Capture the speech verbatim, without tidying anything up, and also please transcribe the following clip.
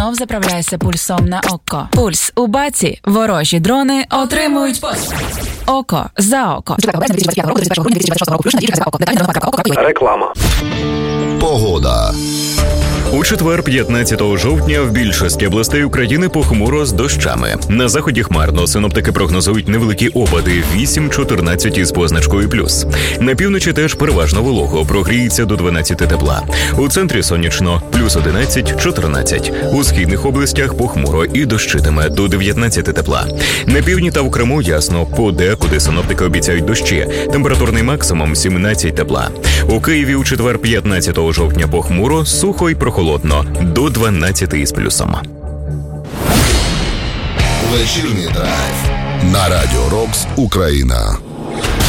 знов заправляйся пульсом на око. Пульс у баці. Ворожі дрони отримують поспіх. Око за око. Реклама. Погода. У четвер, п'ятнадцятого жовтня, в більшості областей України похмуро з дощами. На заході хмарно. Синоптики прогнозують невеликі опади вісім-чотирнадцять із позначкою плюс. На півночі теж переважно волого, прогріється до дванадцяти тепла. У центрі сонячно, плюс одинадцять-чотирнадцять. У східних областях похмуро і дощитиме до дев'ятнадцяти тепла. На півдні та в Криму ясно, подекуди синоптики обіцяють дощі. Температурний максимум сімнадцять тепла. У Києві у четвер, п'ятнадцятого жовтня похмуро, сухо й прохолодно. Холодно, до дванадцяти із плюсом. Вечірній драйв на Радіо Рокс Україна.